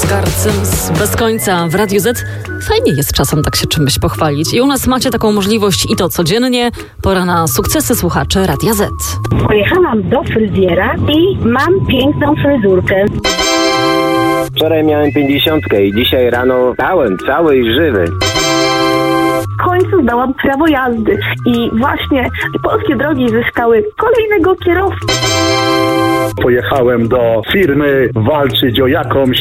Edgar Cyms bez końca w Radiu Z. Fajnie jest czasem tak się czymś pochwalić. I u nas macie taką możliwość i to codziennie. Pora na sukcesy słuchaczy Radia Z. Pojechałam do fryzjera i mam piękną fryzurkę. Wczoraj miałem 50 i dzisiaj rano stałem cały i żywy. W końcu zdałam prawo jazdy i właśnie polskie drogi zyskały kolejnego kierowcę. Pojechałem do firmy walczyć o jakąś